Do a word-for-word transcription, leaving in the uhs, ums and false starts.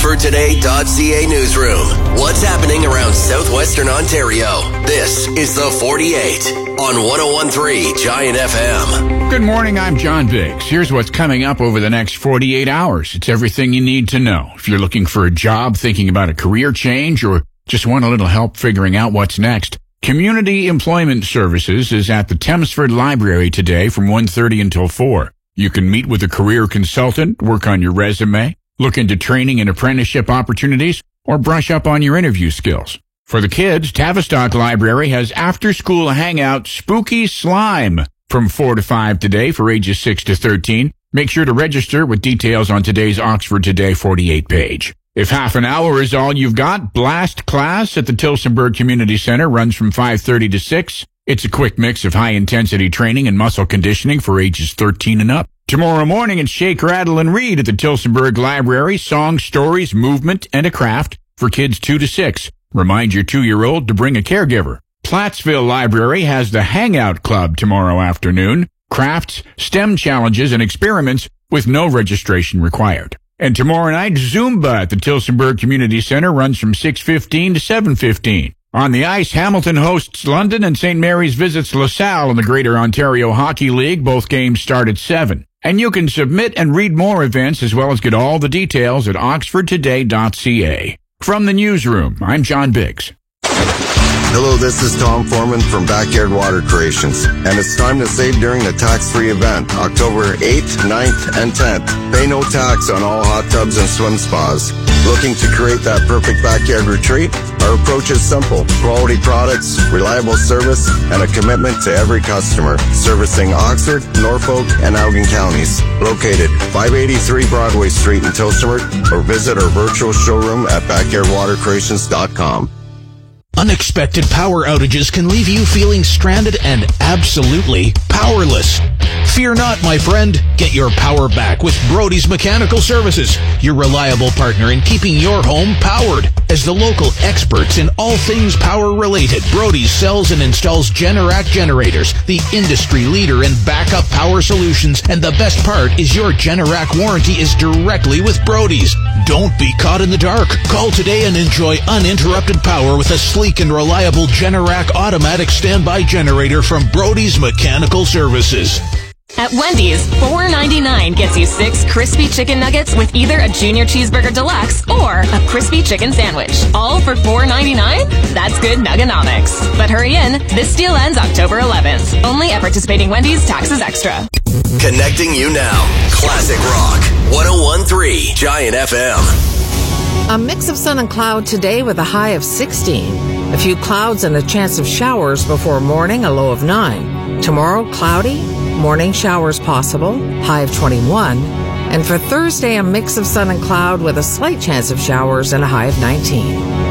oxford today dot c a newsroom. What's happening around southwestern Ontario? This is The forty-eight on one oh one point three Giant F M. Good morning, I'm John Biggs. Here's what's coming up over the next forty-eight hours. It's everything you need to know. If you're looking for a job, thinking about a career change, or just want a little help figuring out what's next, Community Employment Services is at the Thamesford Library today from one thirty until four. You can meet with a career consultant, work on your resume, look into training and apprenticeship opportunities, or brush up on your interview skills. For the kids, Tavistock Library has after-school hangout Spooky Slime from four to five today for ages six to thirteen. Make sure to register with details on today's Oxford Today forty-eight page. If half an hour is all you've got, Blast Class at the Tillsonburg Community Center runs from five thirty to six. It's a quick mix of high-intensity training and muscle conditioning for ages thirteen and up. Tomorrow morning, it's Shake, Rattle, and Read at the Tillsonburg Library. Songs, stories, movement, and a craft for kids two to six. Remind your two-year-old to bring a caregiver. Plattsville Library has the Hangout Club tomorrow afternoon. Crafts, STEM challenges, and experiments with no registration required. And tomorrow night, Zumba at the Tillsonburg Community Center runs from six fifteen to seven fifteen. On the ice, Hamilton hosts London and Saint Mary's visits LaSalle in the Greater Ontario Hockey League. Both games start at seven. And you can submit and read more events as well as get all the details at oxford today dot c a. From the newsroom, I'm John Biggs. Hello, this is Tom Foreman from Backyard Water Creations, and it's time to save during the tax-free event, October eighth, ninth, and tenth. Pay no tax on all hot tubs and swim spas. Looking to create that perfect backyard retreat? Our approach is simple. Quality products, reliable service, and a commitment to every customer. Servicing Oxford, Norfolk, and Elgin counties. Located five eighty-three Broadway Street in Tillsonburg, or visit our virtual showroom at backyard water creations dot com. Unexpected power outages can leave you feeling stranded and absolutely powerless. Fear not, my friend. Get your power back with Brody's Mechanical Services, your reliable partner in keeping your home powered. As the local experts in all things power-related, Brody's sells and installs Generac generators, the industry leader in backup power solutions, and the best part is your Generac warranty is directly with Brody's. Don't be caught in the dark. Call today and enjoy uninterrupted power with a sleek and reliable Generac automatic standby generator from Brody's Mechanical Services. At Wendy's, four ninety-nine gets you six crispy chicken nuggets with either a Junior Cheeseburger Deluxe or a crispy chicken sandwich. All for four ninety-nine? That's good nuggonomics. But hurry in, this deal ends October eleventh. Only at participating Wendy's, taxes extra. Connecting you now. Classic Rock. one oh one point three Giant F M. A mix of sun and cloud today with a high of sixteen. A few clouds and a chance of showers before morning, a low of nine. Tomorrow, cloudy, morning showers possible, high of twenty-one. And for Thursday, a mix of sun and cloud with a slight chance of showers and a high of nineteen.